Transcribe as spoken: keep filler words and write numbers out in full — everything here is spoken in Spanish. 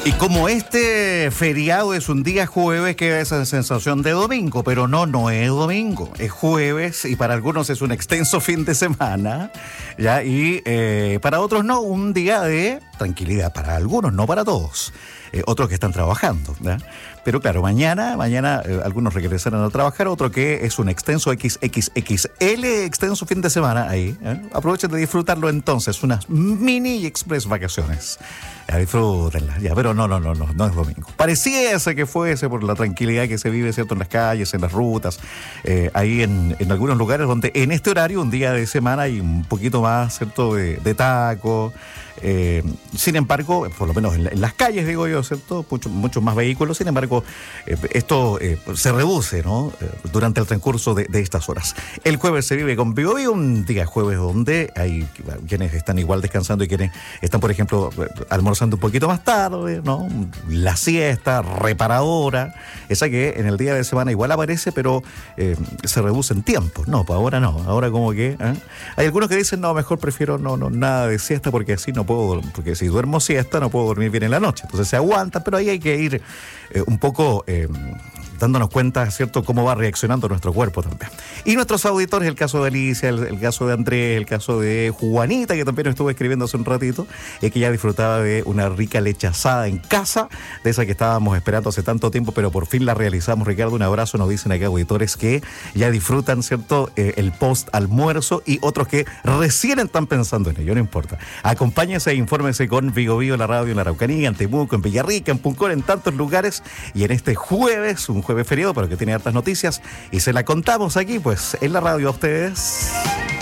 Y como este feriado es un día jueves, queda esa sensación de domingo, pero no, no es domingo, es jueves y para algunos es un extenso fin de semana, ¿ya? Y eh, para otros no, un día de tranquilidad, para algunos, no para todos, eh, otros que están trabajando, ¿ya? Pero claro, mañana, mañana eh, algunos regresarán a trabajar, otro que es un extenso equis equis equis ele extenso fin de semana ahí, ¿eh? Aprovechen de disfrutarlo entonces, unas mini y express vacaciones. Ya, disfrútenla, ya, pero no, no, no, no, no es domingo. Pareciese que fuese por la tranquilidad que se vive, ¿cierto? En las calles, en las rutas, eh, ahí en, en algunos lugares donde en este horario, un día de semana, hay un poquito más, ¿cierto? De, de taco. Eh, sin embargo, por lo menos en, la, en las calles, digo yo, ¿cierto? Muchos mucho más vehículos, sin embargo, eh, esto eh, se reduce, ¿no? Eh, durante el transcurso de, de estas horas. El jueves se vive con Vivo Vivo, un día jueves donde hay quienes están igual descansando y quienes están, por ejemplo, almorzando un poquito más tarde, ¿no? La siesta reparadora, esa que en el día de semana igual aparece, pero eh, se reduce en tiempo. No, pues ahora no, ahora como que... ¿eh? Hay algunos que dicen, no, mejor prefiero no, no nada de siesta porque así no puedo, porque si duermo siesta no puedo dormir bien en la noche. Entonces se aguanta, pero ahí hay que ir eh, un poco eh, dándonos cuenta, ¿cierto?, cómo va reaccionando nuestro cuerpo también. Y nuestros auditores, el caso de Alicia, el, el caso de Andrés, el caso de Juanita, que también estuvo escribiendo hace un ratito, es que ya disfrutaba de una rica leche asada en casa, de esa que estábamos esperando hace tanto tiempo, pero por fin la realizamos. Ricardo, un abrazo. Nos dicen acá auditores que ya disfrutan, ¿cierto?, eh, el post-almuerzo y otros que recién están pensando en ello, no importa. Acompáñese e infórmese con Vigo Vigo, la radio en la Araucanía, en Temuco, en Villarrica, en Puncón, en tantos lugares. Y en este jueves, un jueves feriado, pero que tiene hartas noticias, y se la contamos aquí, pues, en la radio a ustedes.